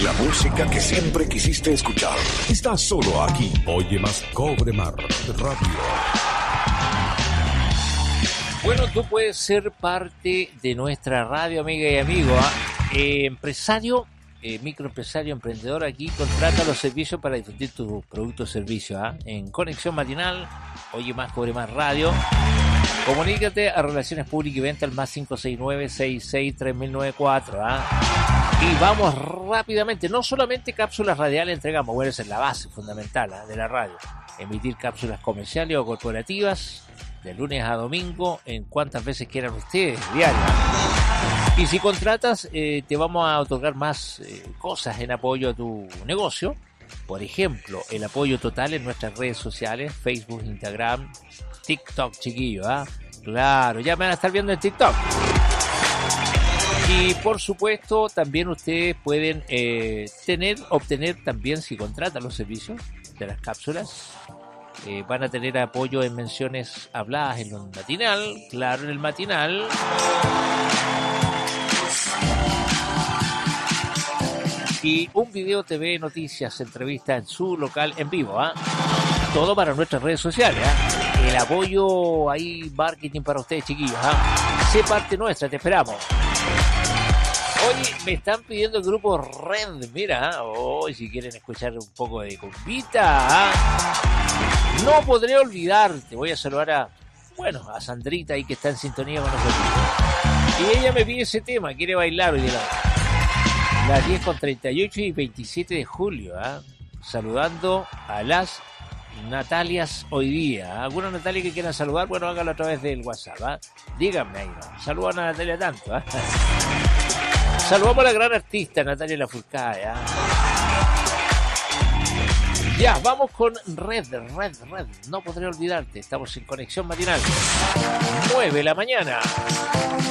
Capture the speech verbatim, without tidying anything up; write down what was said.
La música que siempre quisiste escuchar está solo aquí. Oye Más Cobre Mar Radio. Bueno, tú puedes ser parte de nuestra radio, amiga y amigo. ¿eh? Eh, empresario, eh, microempresario, emprendedor, aquí contrata los servicios para difundir tus productos o servicios. ¿eh? En Conexión Matinal, Oye Más Cobre Más Radio. Comunícate a Relaciones Públicas y Venta al más cinco seis nueve, seis seis tres mil noventa y cuatro. ¿eh? Y vamos rápidamente, no solamente cápsulas radiales entregamos, bueno, esa es la base fundamental ¿eh? de la radio. Emitir cápsulas comerciales o corporativas de lunes a domingo en cuantas veces quieran ustedes, diario. Y si contratas, eh, te vamos a otorgar más eh, cosas en apoyo a tu negocio. Por ejemplo, el apoyo total en nuestras redes sociales, Facebook, Instagram, TikTok, chiquillo, ¿ah? ¿eh? Claro, ya me van a estar viendo en TikTok. Y por supuesto, también ustedes pueden eh, tener, obtener también, si contratan los servicios de las cápsulas, eh, van a tener apoyo en menciones habladas en el matinal, claro, en el matinal. Y un video T V, noticias, entrevistas en su local en vivo, ¿ah? ¿eh? Todo para nuestras redes sociales, ¿eh? El apoyo ahí, marketing para ustedes, chiquillos, ¿ah? ¿eh? Sé parte nuestra, te esperamos. Oye, me están pidiendo el grupo Red, mira, hoy oh, si quieren escuchar un poco de cumbita, ¿eh? No podré olvidarte, voy a saludar a, bueno, a Sandrita ahí que está en sintonía con nosotros. Y ella me pide ese tema, quiere bailar hoy de la... Las diez con treinta y ocho y veintisiete de julio, ¿eh? Saludando a las Natalias hoy día. ¿Alguna Natalia que quieran saludar? Bueno, hágalo a través del WhatsApp, ¿eh? Díganme ahí, ¿no? Saludan a Natalia tanto, ¿eh? Saludamos a la gran artista Natalia Lafourcade, ¿eh? Ya, vamos con Red, Red, Red. No podré olvidarte, estamos en Conexión Matinal. nueve de la mañana.